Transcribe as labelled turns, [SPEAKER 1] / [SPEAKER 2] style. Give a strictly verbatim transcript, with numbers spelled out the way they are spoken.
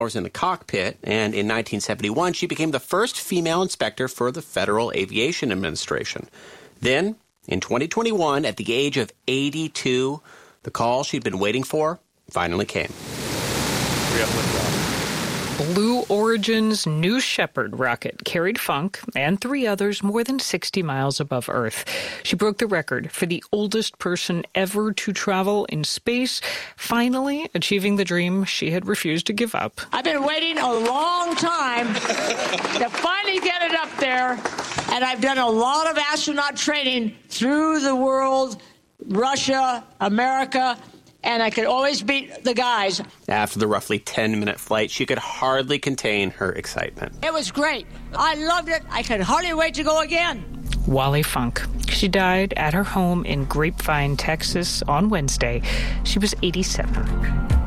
[SPEAKER 1] in the cockpit, and in nineteen seventy-one, she became the first female inspector for the Federal Aviation Administration. Then, in twenty twenty-one, at the age of eighty-two, the call she'd been waiting for finally came.
[SPEAKER 2] Blue Origin's New Shepard rocket carried Funk and three others more than sixty miles above Earth. She broke the record for the oldest person ever to travel in space, finally achieving the dream she had refused to give up.
[SPEAKER 3] I've been waiting a long time to finally get it up there, and I've done a lot of astronaut training through the world, Russia, America, and I could always beat the guys.
[SPEAKER 1] After the roughly ten-minute flight, she could hardly contain her excitement.
[SPEAKER 3] It was great. I loved it. I could hardly wait to go again.
[SPEAKER 2] Wally Funk. She died at her home in Grapevine, Texas on Wednesday. She was eighty-seven.